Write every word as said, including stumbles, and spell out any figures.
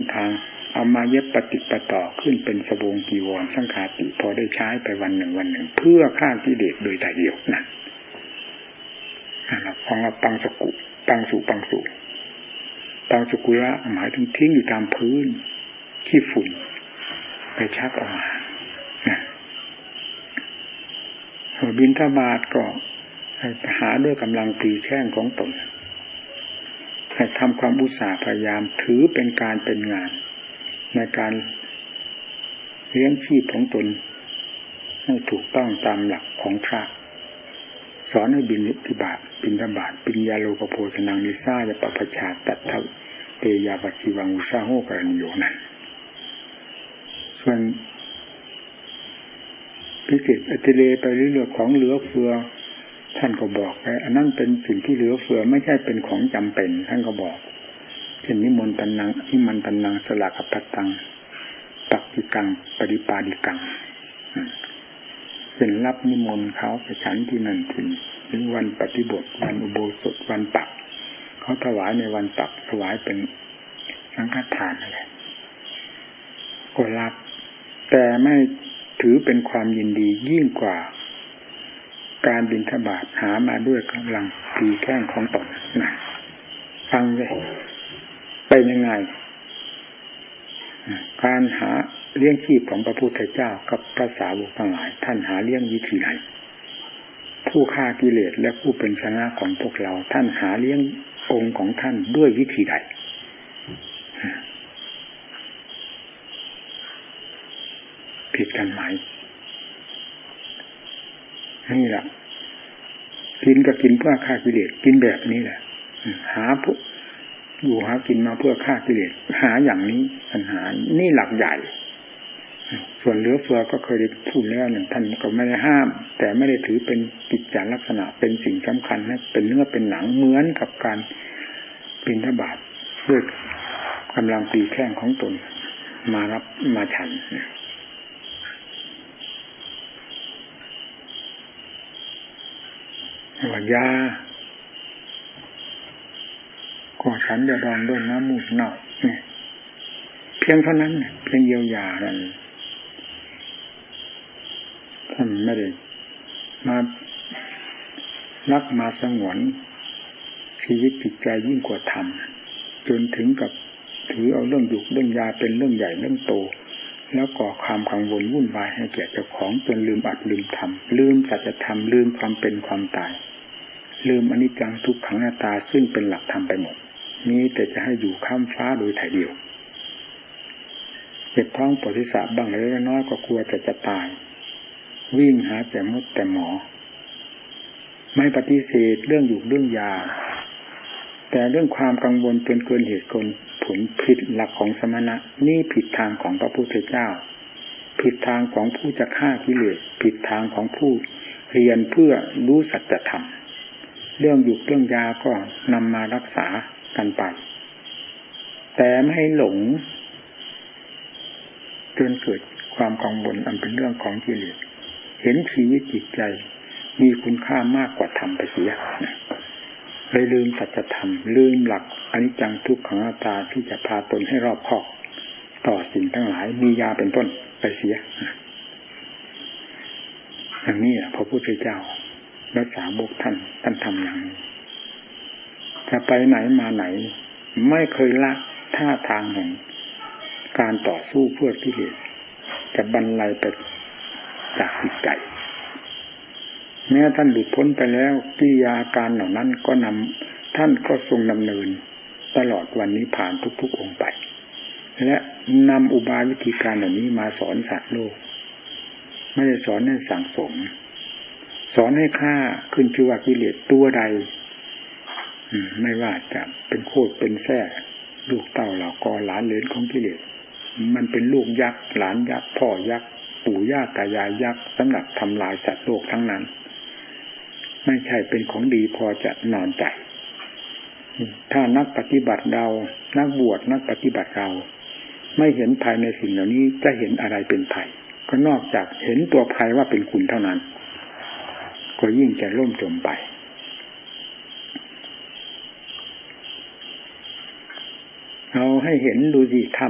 ทางเอามาเย็บปฏิปต่อขึ้นเป็นสบงจีวรสังฆาติพอได้ใช้ไปวันหนึ่งวันหนึ่งเพื่อฆ่ากิเลสโดยแต่เดียวนั่นนะครับของเราปังสกุปังสุปังสุปังสกุละหมายถึงทิ้งอยู่ตามพื้นขี้ฝุ่นไปชักออกมาบิณฑบาตก็หาด้วยกำลังตีแข้งของตนให้ทำความอุตสาห์พยายามถือเป็นการเป็นงานในการเลี้ยงชีพของตนให้ถูกต้องตามหลักของพระสอนให้บิณฑบาตบิณฑบาตปิญญาโลกโภชนังนิสายปปชาตัตถะเตยาปชีวังอุสาโหกรณิโยนั่นส่วนพิเศษอติเลไปเรื่อยๆของเหลือเฟือท่านก็บอกไว้อันนั้นเป็นสิ่งที่เหลือเฟือไม่ใช่เป็นของจำเป็นท่านก็บอกเช่นนิมนต์ตันนังนิมันตันนังสละกัปตังปักกิกังปฏิปาดิกังเป็นรับนิมนต์เขาไปฉันที่นั่นที่นี่หรือวันปฏิบัติวันอุโบสถวันปักเขาถวายในวันปักถวายเป็นสังฆทานอะไรก็รับแต่ไม่ถือเป็นความยินดียิ่งกว่าการบิณฑบาตหามาด้วยกำลังตีแข้งของตนนะฟังเลยเป็นยังไงการหาเลี้ยงชีพของพระพุทธเจ้ากับพระสาวกทั้งหลายท่านหาเลี้ยงวิธีไหนผู้ฆ่ากิเลสและผู้เป็นชนะของพวกเราท่านหาเลี้ยงองค์ของท่านด้วยวิธีใดผิดกันไหมนี่แหละกินก็กินเพื่อฆ่ากิเลสกินแบบนี้แหละหาผู้อยู่หากินมาเพื่อฆ่ากิเลสหาอย่างนี้ปัญหานี่หลักใหญ่ส่วนเหลือเฟือก็เคยได้พูดแล้วหนึ่งท่านก็ไม่ได้ห้ามแต่ไม่ได้ถือเป็นกิจจลักษณะเป็นสิ่งสำคัญนะเป็นเนื้อเป็นหนังเหมือนกับการบิณฑบาตด้วยกำลังตีแข้งของตนมารับมาฉันว่ายาก็ฉันจะดองด้วยน้ำมูกเน่าเนี่ยเพียงเท่านั้นเพียงเยียวยานั่นท่านไม่ได้มารักมาสงวนชีวิตจิตใจยิ่งกว่าธรรมจนถึงกับถือเอาเรื่องยุกเรื่องยาเป็นเรื่องใหญ่เรื่องโตแล้วก่อความกังวลวุ่นวายให้แก่เจ้าของจนลืมอัดลืมทำลืมสัจธรรมลืมความเป็นความตายลืมอนิจจังทุกขังอนัตตาซึ่งเป็นหลักธรรมไปหมดมีแต่จะให้อยู่ข้ามฟ้าโดยถ่ายเดียวเจ็บท้องปวดศีรษะบ้างเล็กน้อยก็กลัวแต่จะตายวิ่งหาแต่มดแต่หมอไม่ปฏิเสธเรื่องอยู่เรื่องยาแต่เรื่องความกังวลจนเกินเหตุเกินผลผิดหลักของสมณะนี่ผิดทางของพระพุทธเจ้าผิดทางของผู้จะฆ่ากิเลสผิดทางของผู้เรียนเพื่อรู้สัจธรรมเรื่องอยู่เรื่องยาก็นำมารักษากันไปแต่ไม่ให้หลงจนเกิดความกังวลอันเป็นเรื่องของกิเลสเห็นชีวิตจิตใจมีคุณค่ามากกว่าธรรมไปเสียเลยลืมสัจธรรมลืมหลักอนิจจังทุกขังอนัตตาที่จะพาตนให้รอบคอบต่อสิ่งทั้งหลายมียาเป็นต้นไปเสียอย่างนี้พระพุทธเจ้าและสาวกท่านท่านทำอย่างนี้จะไปไหนมาไหนไม่เคยละท่าทางแห่งการต่อสู้เพื่อกิเลสจะบรรลัยไปจากจิตใจแม้ท่านหลุดพ้นไปแล้วกิริยาการเหล่านั้นก็นำท่านก็ทรงดำเนินตลอดวันนี้ผ่านทุกๆองค์ไปและนำอุบายวิธีการเหล่านี้มาสอนสัตว์โลกไม่ได้สอนให้สั่งสมสอนให้ฆ่าขึ้นชื่อว่ากิเลสตัวใดไม่ว่าจะเป็นโคตรเป็นแท้ลูกเต้าเหล่ากอหลานเหลนของกิเลสมันเป็นลูกยักษ์หลานยักษ์พ่อยักษ์ปู่ย่าตายายยักษ์สำหรับทำลายสัตว์โลกทั้งนั้นไม่ใช่เป็นของดีพอจะนอนใจถ้านักปฏิบัติเรานักบวชนักปฏิบัติเราไม่เห็นภัยในสิ่งเหล่านี้จะเห็นอะไรเป็นภัยก็นอกจากเห็นตัวภัยว่าเป็นคุณเท่านั้นก็ยิ่งจะล่มจมไปเราให้เห็นดูสิทำ